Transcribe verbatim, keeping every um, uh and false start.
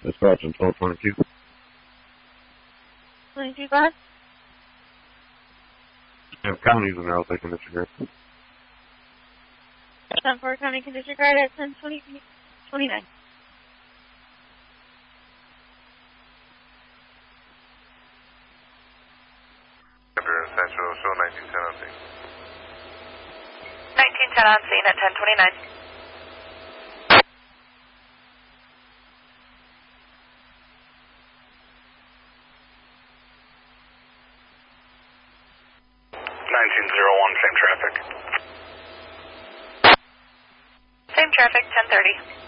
Dispatch on twelve twenty-two. twenty-two, go ahead. We have counties and they're all taking disregard. ten four County can disregard at ten twenty, twenty-nine. Central, show nineteen ten on scene. nineteen ten on scene at ten twenty-nine. nineteen oh one, same traffic. Same traffic, ten thirty.